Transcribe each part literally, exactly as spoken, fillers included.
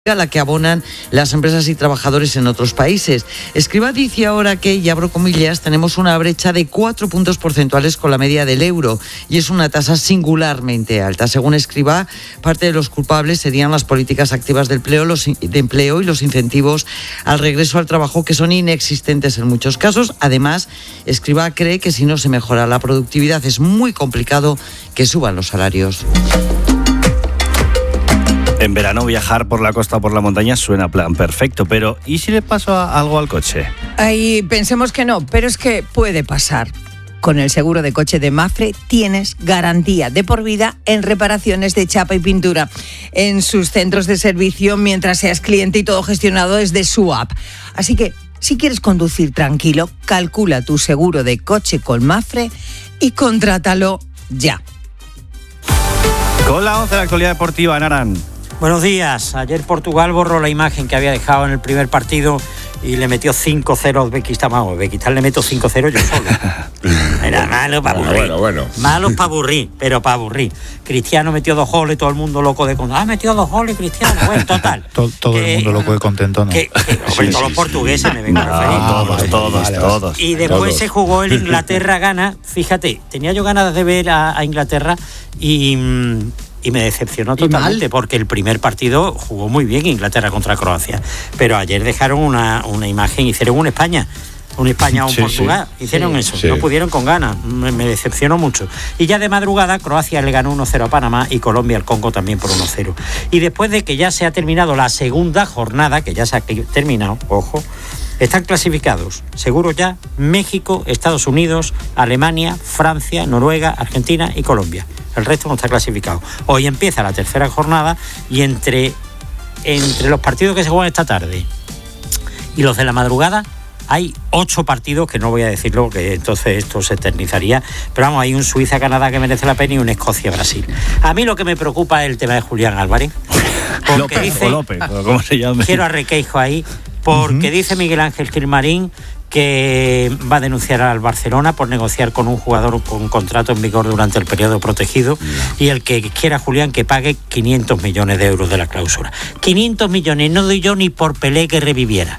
a la que abonan las empresas y trabajadores en otros países. Escribá dice ahora que, y abro comillas, tenemos una brecha de cuatro puntos porcentuales con la media del euro y es una tasa singularmente alta. Según Escribá, parte de los culpables serían las políticas activas de empleo, los, de empleo y los incentivos al regreso al trabajo, que son inexistentes en muchos casos. Además, Escribá cree que si no se mejora la productividad es muy complicado que suban los salarios. En verano viajar por la costa o por la montaña suena plan perfecto, pero ¿y si le pasa algo al coche? Ahí pensemos que no, pero es que puede pasar. Con el seguro de coche de Mapfre tienes garantía de por vida en reparaciones de chapa y pintura en sus centros de servicio mientras seas cliente y todo gestionado desde su app. Así que, si quieres conducir tranquilo, calcula tu seguro de coche con Mapfre y contrátalo ya. Con la once de la actualidad deportiva, Naran. Buenos días. Ayer Portugal borró la imagen que había dejado en el primer partido y le metió cinco cero a Uzbekistán. Vamos, Uzbekistán le meto cinco cero yo solo. Era malo para aburrir. Bueno, bueno, bueno. Malo para aburrir, pero para aburrir. Cristiano metió dos goles, todo el mundo loco de contento. Ah, metió dos goles Cristiano. Bueno, total. todo todo que, el mundo loco de contento, ¿no? Que, que, hombre, Sí, todos sí, los portugueses sí. me vengo a referir. No, todos, vale, todos, vale, todos. Y después Todos. se jugó el Inglaterra-Ghana. Fíjate, tenía yo ganas de ver a, a Inglaterra y... Mm, Y me decepcionó totalmente porque el primer partido jugó muy bien Inglaterra contra Croacia. Pero ayer dejaron una, una imagen, hicieron un España, un España o un Sí, Portugal. sí. Hicieron Sí, eso, sí. no pudieron con ganas. Me, me decepcionó mucho. Y ya de madrugada Croacia le ganó uno cero a Panamá y Colombia al Congo también por uno cero. Y después de que ya se ha terminado la segunda jornada, que ya se ha terminado, ojo, están clasificados, seguro ya, México, Estados Unidos, Alemania, Francia, Noruega, Argentina y Colombia. El resto no está clasificado. Hoy empieza la tercera jornada y entre, entre los partidos que se juegan esta tarde y los de la madrugada hay ocho partidos, que no voy a decirlo, que entonces esto se eternizaría, pero vamos, hay un Suiza-Canadá que merece la pena y un Escocia-Brasil. A mí lo que me preocupa es el tema de Julián Álvarez. López, dice, o López, o como se llame. Quiero a Requeijo ahí, porque uh-huh. dice Miguel Ángel Gilmarín que va a denunciar al Barcelona por negociar con un jugador con contrato en vigor durante el periodo protegido y el que quiera, Julián, que pague quinientos millones de euros de la cláusula. quinientos millones no doy yo ni por Pelé que reviviera.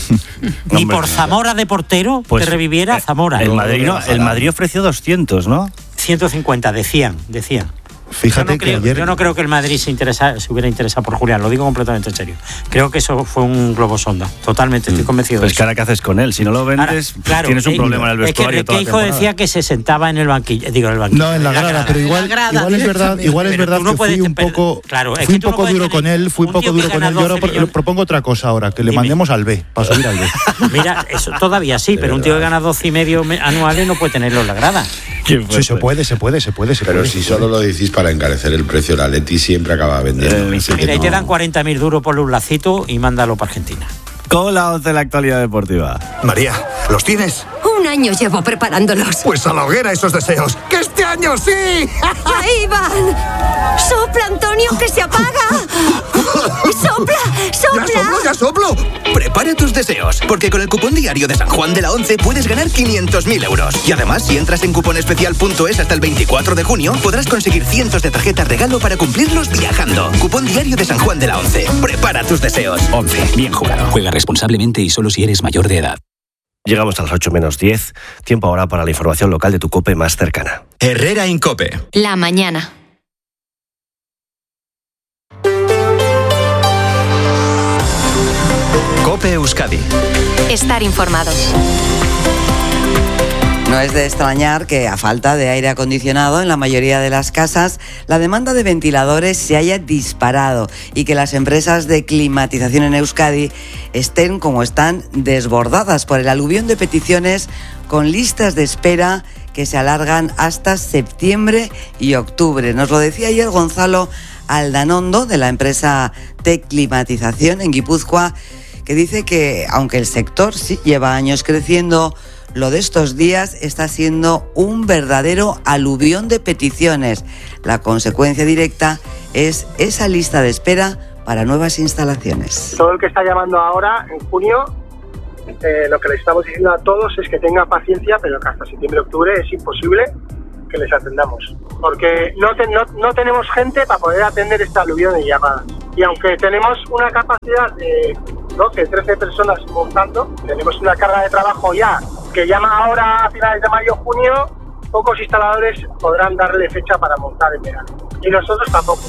Ni por Zamora de portero, pues, que reviviera eh, Zamora. El Madrid, no, el Madrid ofreció doscientos, ¿no? ciento cincuenta, decían, decían. Fíjate yo no que creo, ayer... yo no creo que el Madrid se, interesa, se hubiera interesado por Julián, lo digo completamente en serio. Creo que eso fue un globo sonda, totalmente, estoy convencido Pues de que ahora, ¿qué haces con él? Si no lo vendes, ahora, claro, tienes un eh, problema en el vestuario. Es que Requeijo decía que se sentaba en el banquillo, digo, en el banquillo. No, en la grada, grada pero igual, grada, igual es verdad, igual es verdad no que fui un poco, claro, fui un poco duro con él, fui un poco duro con él. Yo ahora millones. propongo otra cosa ahora, que le Dime. mandemos al B, para subir al B. Mira, eso todavía sí, pero un tío que gana doce y medio anuales no puede tenerlo en la grada. Sí, se puede, se puede, se puede. Se Pero puede, si se solo puede. lo decís para encarecer el precio, la Leti siempre acaba vendiendo. Eh, sí, Mira, y no. te dan cuarenta mil duros por un lacito y mándalo para Argentina. Con la once de la actualidad deportiva. María, ¿los tienes? Un año llevo preparándolos. Pues a la hoguera esos deseos. ¡Que este año sí! ¡Ahí van! ¡Sopla, Antonio, que se apaga! ¡Sopla, sopla! ¡Ya soplo, ya soplo! Prepara tus deseos, porque con el cupón diario de San Juan de la once puedes ganar quinientos mil euros. Y además, si entras en cuponespecial punto es hasta el veinticuatro de junio, podrás conseguir cientos de tarjetas regalo para cumplirlos viajando. Cupón diario de San Juan de la once. Prepara tus deseos. once. Bien jugado. Juega responsablemente y solo si eres mayor de edad. Llegamos a las ocho menos diez. Tiempo ahora para la información local de tu COPE más cercana. Herrera Incope. La mañana. COPE Euskadi. Estar informado. No es de extrañar que, a falta de aire acondicionado en la mayoría de las casas, la demanda de ventiladores se haya disparado y que las empresas de climatización en Euskadi estén como están desbordadas por el aluvión de peticiones con listas de espera que se alargan hasta septiembre y octubre. Nos lo decía ayer Gonzalo Aldanondo, de la empresa T Climatización en Guipúzcoa, que dice que, aunque el sector sí lleva años creciendo, lo de estos días está siendo un verdadero aluvión de peticiones. La consecuencia directa es esa lista de espera para nuevas instalaciones. Todo el que está llamando ahora, en junio, eh, lo que le estamos diciendo a todos es que tengan paciencia, pero que hasta septiembre-octubre es imposible que les atendamos. porque no, te, no, no tenemos gente para poder atender este aluvión de llamadas. Y aunque tenemos una capacidad de doce, trece personas montando, tenemos una carga de trabajo ya que llama ahora a finales de mayo, junio, pocos instaladores podrán darle fecha para montar en verano. Y nosotros tampoco.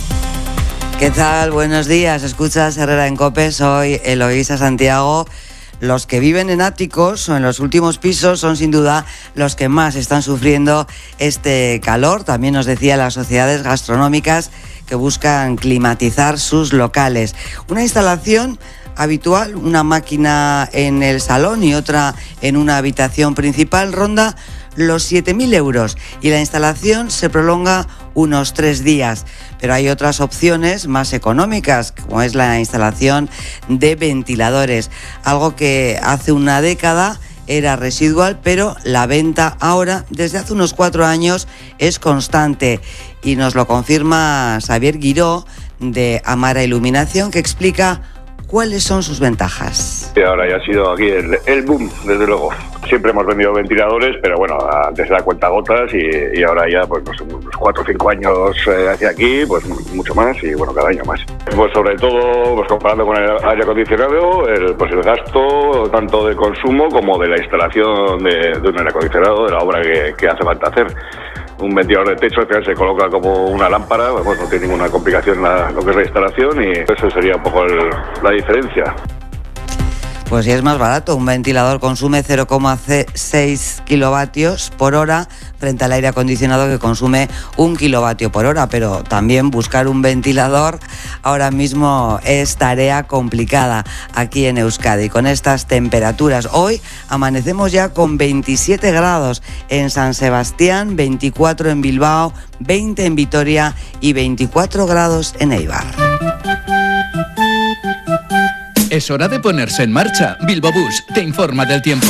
¿Qué tal? Buenos días. Escuchas Herrera en COPE. Soy Eloísa Santiago. Los que viven en áticos o en los últimos pisos son sin duda los que más están sufriendo este calor. También nos decía las sociedades gastronómicas que buscan climatizar sus locales. Una instalación habitual, una máquina en el salón y otra en una habitación principal, ronda los siete mil euros y la instalación se prolonga unos tres días. Pero hay otras opciones más económicas, como es la instalación de ventiladores, algo que hace una década era residual, pero la venta ahora, desde hace unos cuatro años, es constante. Y nos lo confirma Xavier Guiró, de Amara Iluminación, que explica cuáles son sus ventajas. Y ahora ya ha sido aquí el, el boom, desde luego. Siempre hemos vendido ventiladores, pero bueno, antes era cuentagotas y, y ahora ya, pues no sé, unos cuatro o cinco años eh, hacia aquí, pues mucho más y bueno, cada año más. Pues sobre todo, pues comparando con el aire acondicionado, el, pues el gasto tanto de consumo como de la instalación de, de un aire acondicionado, de la obra que, que hace falta hacer. Un ventilador de techo al final se coloca como una lámpara, pues no tiene ninguna complicación la, lo que es la instalación y eso sería un poco el, la diferencia. Pues sí, es más barato. Un ventilador consume cero coma seis kilovatios por hora frente al aire acondicionado que consume un kilovatio por hora. Pero también buscar un ventilador ahora mismo es tarea complicada aquí en Euskadi. Con estas temperaturas, hoy amanecemos ya con veintisiete grados en San Sebastián, veinticuatro en Bilbao, veinte en Vitoria y veinticuatro grados en Eibar. Es hora de ponerse en marcha. Bilbo Bus te informa del tiempo.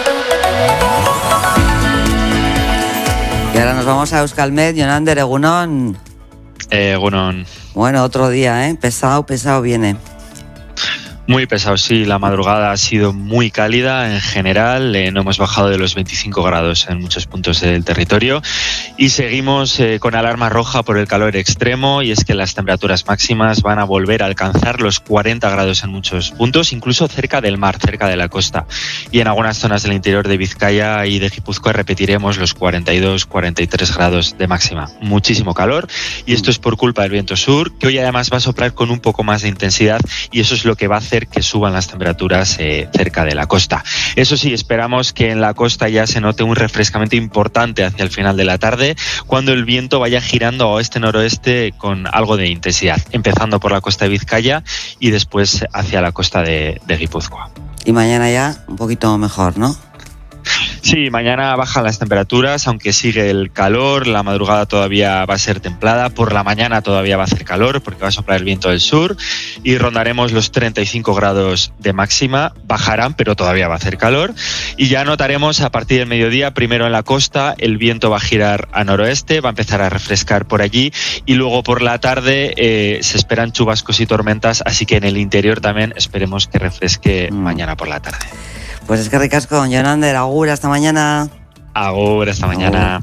Y ahora nos vamos a Euskalmet. Jonander, egunon. Egunon. Bueno, otro día, ¿eh? Pesado, pesado viene. Muy pesado, sí. La madrugada ha sido muy cálida en general. Eh, no hemos bajado de los veinticinco grados en muchos puntos del territorio. Y seguimos eh, con alarma roja por el calor extremo. Y es que las temperaturas máximas van a volver a alcanzar los cuarenta grados en muchos puntos, incluso cerca del mar, cerca de la costa. Y en algunas zonas del interior de Vizcaya y de Guipúzcoa repetiremos los cuarenta y dos, cuarenta y tres grados de máxima. Muchísimo calor. Y esto es por culpa del viento sur, que hoy además va a soplar con un poco más de intensidad. Y eso es lo que va a hacer que suban las temperaturas eh, cerca de la costa. Eso sí, esperamos que en la costa ya se note un refrescamiento importante hacia el final de la tarde, cuando el viento vaya girando a oeste-noroeste con algo de intensidad, empezando por la costa de Vizcaya y después hacia la costa de, de Guipúzcoa. Y mañana ya un poquito mejor, ¿no? Sí, mañana bajan las temperaturas, aunque sigue el calor, la madrugada todavía va a ser templada, por la mañana todavía va a hacer calor porque va a soplar el viento del sur y rondaremos los treinta y cinco grados de máxima, bajarán pero todavía va a hacer calor y ya notaremos a partir del mediodía, primero en la costa, el viento va a girar a noroeste, va a empezar a refrescar por allí y luego por la tarde eh, se esperan chubascos y tormentas, así que en el interior también esperemos que refresque mm. mañana por la tarde. Pues es que ricasco, Jonander, agur, hasta mañana. Agur, hasta agur. mañana.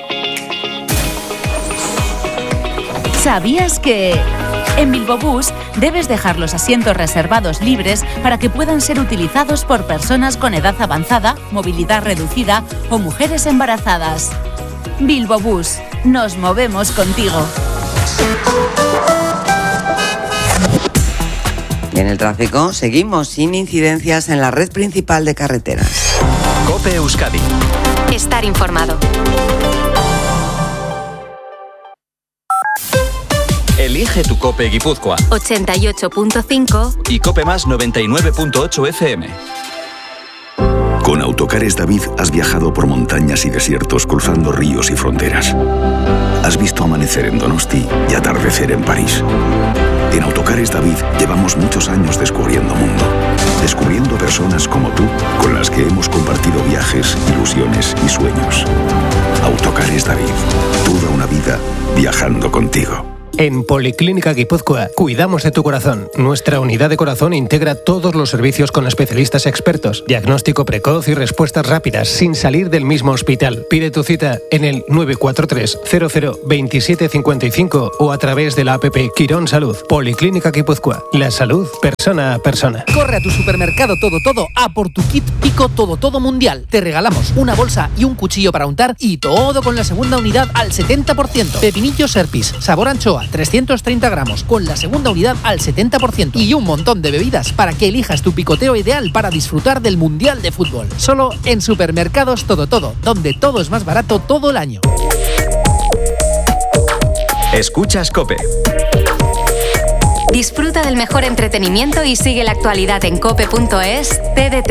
¿Sabías que en Bilbo Bus debes dejar los asientos reservados libres para que puedan ser utilizados por personas con edad avanzada, movilidad reducida o mujeres embarazadas? Bilbo Bus, nos movemos contigo. Y en el tráfico seguimos sin incidencias en la red principal de carreteras. COPE Euskadi. Estar informado. Elige tu COPE Guipúzcoa. ochenta y ocho punto cinco y COPE Más noventa y nueve punto ocho F M. Con Autocares David has viajado por montañas y desiertos cruzando ríos y fronteras. Has visto amanecer en Donosti y atardecer en París. En Autocares David llevamos muchos años descubriendo mundo. Descubriendo personas como tú, con las que hemos compartido viajes, ilusiones y sueños. Autocares David. Toda una vida viajando contigo. En Policlínica Guipúzcoa cuidamos de tu corazón. Nuestra unidad de corazón integra todos los servicios con especialistas expertos, diagnóstico precoz y respuestas rápidas sin salir del mismo hospital. Pide tu cita en el nueve cuatro tres cero cero veintisiete cincuenta y cinco o a través de la app Quirón Salud. Policlínica Guipúzcoa. La salud persona a persona. Corre a tu supermercado Todo Todo a por tu kit Pico Todo Todo Mundial. Te regalamos una bolsa y un cuchillo para untar y todo con la segunda unidad al setenta por ciento. Pepinillo Serpis, sabor anchoa, trescientos treinta gramos, con la segunda unidad al setenta por ciento. Y un montón de bebidas para que elijas tu picoteo ideal para disfrutar del Mundial de Fútbol. Solo en Supermercados Todo Todo, donde todo es más barato todo el año. Escuchas COPE. Disfruta del mejor entretenimiento y sigue la actualidad en cope punto es. T D T.